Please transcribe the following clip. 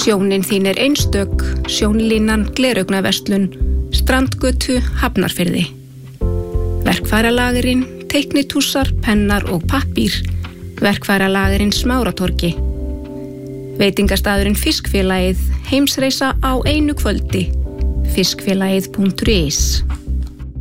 Sjónin þín einstök, Sjónlínan Gleraugnverslun, Strandgötu, Hafnarfirði. Verkfæralagurinn, teiknitússar, pennar og pappír, Verkfæralagurinn Smáratorgi. Veitingastaðurinn Fiskfélagið, heimsreisa á einu kvöldi, fiskfélagið.is.